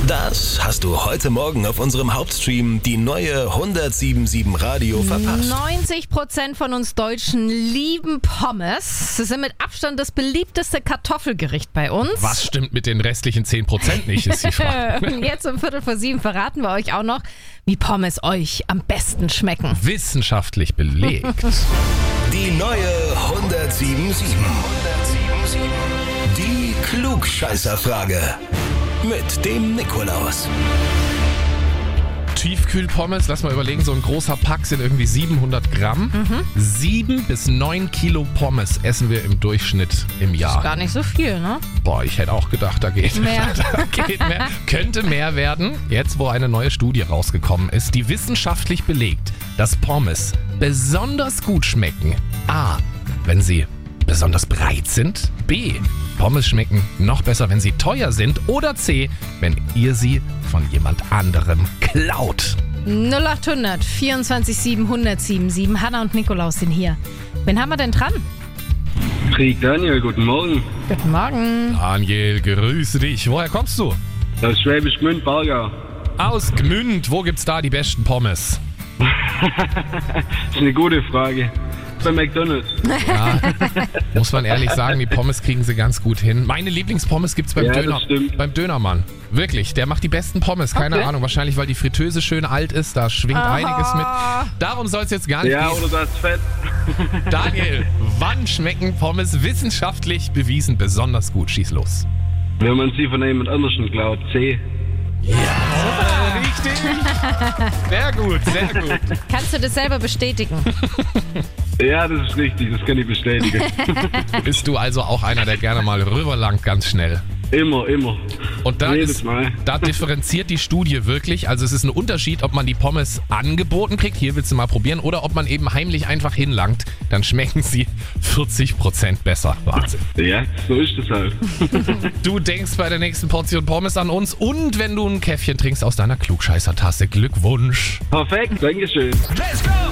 Das hast du heute Morgen auf unserem Hauptstream, die neue 107.7 Radio, verpasst. 90% von uns Deutschen lieben Pommes. Sie sind mit Abstand das beliebteste Kartoffelgericht bei uns. Was stimmt mit den restlichen 10% nicht, ist die Frage. Und jetzt um 6:45 verraten wir euch auch noch, wie Pommes euch am besten schmecken. Wissenschaftlich belegt. Die neue 107.7. Die Klugscheißerfrrage. Mit dem Nikolaus. Tiefkühlpommes, lass mal überlegen, so ein großer Pack sind irgendwie 700 Gramm. 7 bis 9 Kilo Pommes essen wir im Durchschnitt im Jahr. Gar nicht so viel, ne? Boah, ich hätte auch gedacht, da geht Mehr. Da geht mehr. Könnte mehr werden, jetzt wo eine neue Studie rausgekommen ist, die wissenschaftlich belegt, dass Pommes besonders gut schmecken. A, wenn sie besonders breit sind. B, Pommes schmecken noch besser, wenn sie teuer sind. Oder C, wenn ihr sie von jemand anderem klaut. 0800 24 7 1077. Hanna und Nikolaus sind hier. Wen haben wir denn dran? Krieg Daniel, guten Morgen. Guten Morgen. Daniel, grüße dich. Woher kommst du? Aus Schwäbisch Gmünd, Bargau. Aus Gmünd. Wo gibt's da die besten Pommes? Das ist eine gute Frage. Bei McDonald's. Ja, muss man ehrlich sagen, die Pommes kriegen sie ganz gut hin. Meine Lieblingspommes gibt's beim Ja, das Döner. stimmt. Beim Dönermann. Wirklich, der macht die besten Pommes. Keine Okay. Ahnung, wahrscheinlich weil die Fritteuse schön alt ist. Da schwingt einiges mit. Darum soll es jetzt gar nicht Ja, gehen. oder das Fett. Daniel, wann schmecken Pommes wissenschaftlich bewiesen besonders gut? Schieß los. Wenn man sie von jemand anderem klaut. C. Richtig. Sehr gut, sehr gut. Kannst du das selber bestätigen? Ja, das ist richtig, das kann ich bestätigen. Bist du also auch einer, der gerne mal rüberlangt, ganz schnell? Immer. Und da, Jedes Mal. da differenziert die Studie wirklich. Also es ist ein Unterschied, ob man die Pommes angeboten kriegt, hier willst du mal probieren, oder ob man eben heimlich einfach hinlangt. Dann schmecken sie 40% besser. Wahnsinn. Ja, so ist das halt. Du denkst bei der nächsten Portion Pommes an uns und wenn du ein Käffchen trinkst aus deiner Klugscheißer-Tasse, Glückwunsch. Perfekt, Dankeschön. Let's go!